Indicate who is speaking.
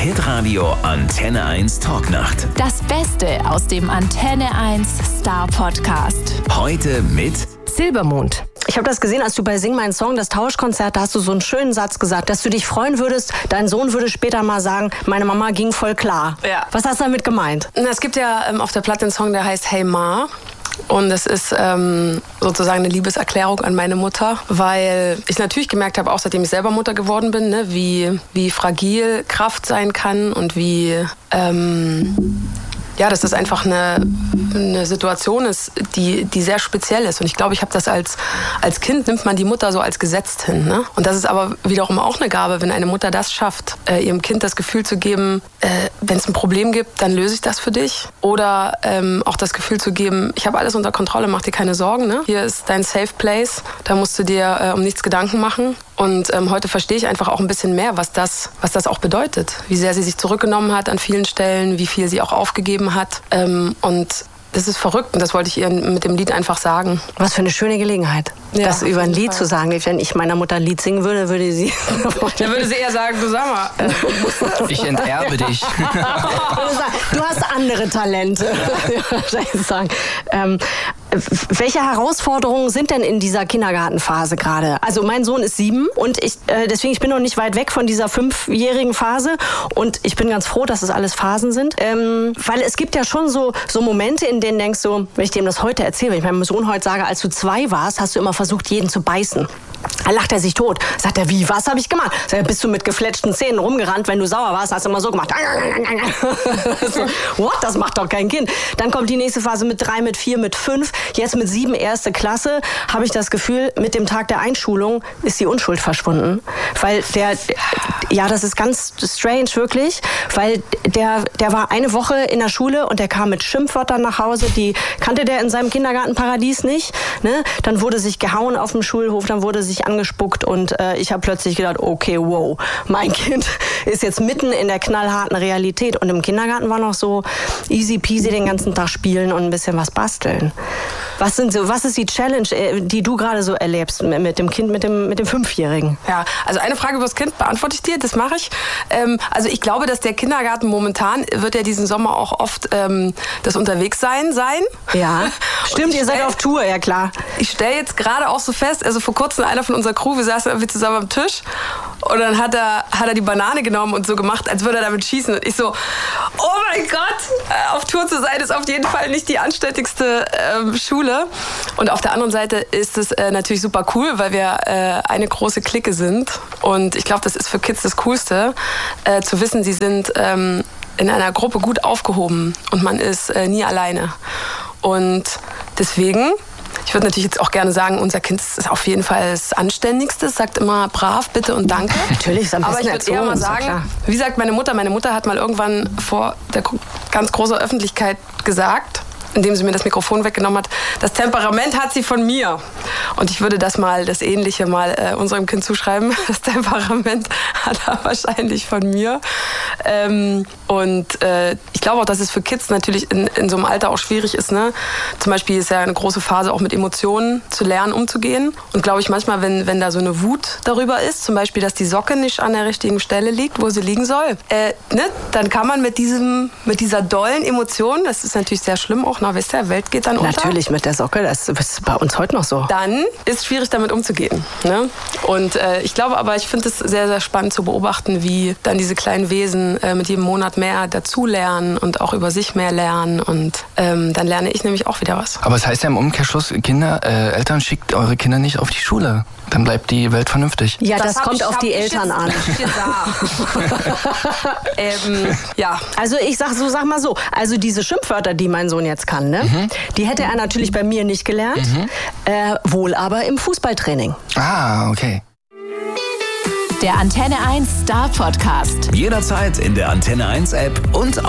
Speaker 1: Hitradio Antenne 1 Talknacht.
Speaker 2: Das Beste aus dem Antenne 1 Star Podcast.
Speaker 1: Heute mit
Speaker 3: Silbermond. Ich habe das gesehen, als du bei Sing Mein Song, das Tauschkonzert, da hast du so einen schönen Satz gesagt, dass du dich freuen würdest, dein Sohn würde später mal sagen, meine Mama ging voll klar.
Speaker 4: Ja.
Speaker 3: Was hast du damit gemeint?
Speaker 4: Es gibt ja auf der Platte einen Song, der heißt Hey Ma. Und das ist sozusagen eine Liebeserklärung an meine Mutter, weil ich natürlich gemerkt habe, auch seitdem ich selber Mutter geworden bin, ne, wie fragil Kraft sein kann und wie dass das einfach eine Situation ist, die sehr speziell ist. Und ich glaube, ich habe das als Kind, nimmt man die Mutter so als gesetzt hin. Ne? Und das ist aber wiederum auch eine Gabe, wenn eine Mutter das schafft, ihrem Kind das Gefühl zu geben, wenn es ein Problem gibt, dann löse ich das für dich. Oder auch das Gefühl zu geben, ich habe alles unter Kontrolle, mach dir keine Sorgen. Ne? Hier ist dein Safe Place, da musst du dir um nichts Gedanken machen. Und heute verstehe ich einfach auch ein bisschen mehr, was das auch bedeutet. Wie sehr sie sich zurückgenommen hat an vielen Stellen, wie viel sie auch aufgegeben hat. Und das ist verrückt und das wollte ich ihr mit dem Lied einfach sagen.
Speaker 3: Was für eine schöne Gelegenheit, das über ein Lied zu sagen. Wenn ich meiner Mutter ein Lied singen würde, würde sie...
Speaker 4: Dann würde sie eher sagen, du sag mal...
Speaker 5: ich enterbe dich.
Speaker 3: Du hast andere Talente. sagen. Welche Herausforderungen sind denn in dieser Kindergartenphase gerade? Also mein Sohn ist 7 und deswegen ich bin noch nicht weit weg von dieser 5-jährigen Phase und ich bin ganz froh, dass es alles Phasen sind, weil es gibt ja schon so Momente, in denen denkst du, wenn ich dem das heute erzähle, wenn ich meinem Sohn heute sage, als du 2 warst, hast du immer versucht, jeden zu beißen. Da lacht er sich tot. Sagt er, wie, was habe ich gemacht? Sagt er, bist du mit gefletschten Zähnen rumgerannt, wenn du sauer warst, hast du immer so gemacht. So, what? Das macht doch kein Kind. Dann kommt die nächste Phase mit 3, mit 4, mit 5. Jetzt mit 7, 1. Klasse, habe ich das Gefühl, mit dem Tag der Einschulung ist die Unschuld verschwunden. Weil das ist ganz strange, wirklich, weil der war eine Woche in der Schule und der kam mit Schimpfwörtern nach Hause, die kannte der in seinem Kindergartenparadies nicht. Ne? Dann wurde sich gehauen auf dem Schulhof, dann wurde sich angespuckt und ich habe plötzlich gedacht, okay, wow, mein Kind ist jetzt mitten in der knallharten Realität und im Kindergarten war noch so easy peasy den ganzen Tag spielen und ein bisschen was basteln. Was ist die Challenge, die du gerade so erlebst mit dem Kind, mit dem 5-Jährigen?
Speaker 4: Ja, also eine Frage über das Kind beantworte ich dir, das mache ich. Also ich glaube, dass der Kindergarten momentan wird ja diesen Sommer auch oft das Unterwegssein sein.
Speaker 3: Ja, stimmt, ihr seid auf Tour, ja klar.
Speaker 4: Ich stelle jetzt gerade auch so fest, also vor kurzem einer von unserer Crew, wir saßen irgendwie zusammen am Tisch und dann hat er die Banane genommen und so gemacht, als würde er damit schießen. Und ich so, oh mein Gott, auf Tour zu sein ist auf jeden Fall nicht die anständigste Schule. Und auf der anderen Seite ist es natürlich super cool, weil wir eine große Clique sind. Und ich glaube, das ist für Kids das Coolste, zu wissen, sie sind in einer Gruppe gut aufgehoben und man ist nie alleine. Und deswegen... Ich würde natürlich jetzt auch gerne sagen, unser Kind ist auf jeden Fall das Anständigste, sagt immer brav, bitte und danke.
Speaker 3: Natürlich, ist am besten.
Speaker 4: Aber ich würde eher mal sagen, wie sagt meine Mutter hat mal irgendwann vor der ganz großen Öffentlichkeit gesagt, indem sie mir das Mikrofon weggenommen hat, das Temperament hat sie von mir. Und ich würde das Ähnliche mal unserem Kind zuschreiben. Das Temperament hat er wahrscheinlich von mir. Ich glaube auch, dass es für Kids natürlich in so einem Alter auch schwierig ist. Ne? Zum Beispiel ist ja eine große Phase, auch mit Emotionen zu lernen, umzugehen. Und glaube ich manchmal, wenn da so eine Wut darüber ist, zum Beispiel, dass die Socke nicht an der richtigen Stelle liegt, wo sie liegen soll, dann kann man mit dieser dollen Emotion, das ist natürlich sehr schlimm auch, wisst ihr, Welt geht dann unter.
Speaker 3: Natürlich, mit der Socke, das ist bei uns heute noch so.
Speaker 4: Dann ist es schwierig, damit umzugehen. Ne? Und ich glaube aber, ich finde es sehr, sehr spannend zu beobachten, wie dann diese kleinen Wesen mit jedem Monat mehr dazulernen und auch über sich mehr lernen. Und dann lerne ich nämlich auch wieder was.
Speaker 5: Aber es heißt ja im Umkehrschluss, Eltern, schickt eure Kinder nicht auf die Schule. Dann bleibt die Welt vernünftig.
Speaker 3: Ja, das kommt auf die Eltern an.
Speaker 4: Ja.
Speaker 3: Also sag mal so, also diese Schimpfwörter, die mein Sohn jetzt kann, ne? Die hätte er natürlich bei mir nicht gelernt, wohl aber im Fußballtraining.
Speaker 5: Ah, okay.
Speaker 2: Der Antenne 1 Star Podcast.
Speaker 1: jederzeit in der Antenne 1 App und